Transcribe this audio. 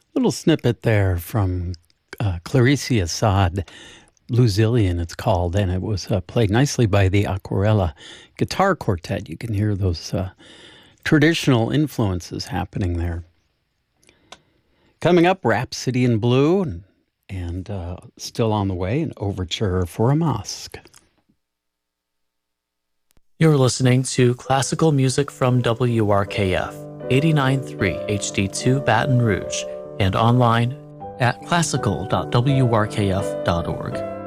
Little snippet there from Clarice Assad, Blue Zillion it's called, and it was played nicely by the Aquarella Guitar Quartet. You can hear those traditional influences happening there. Coming up, Rhapsody in Blue, and still on the way, an overture for a mosque. You're listening to classical music from WRKF, 89.3 HD2 Baton Rouge, and online at classical.wrkf.org.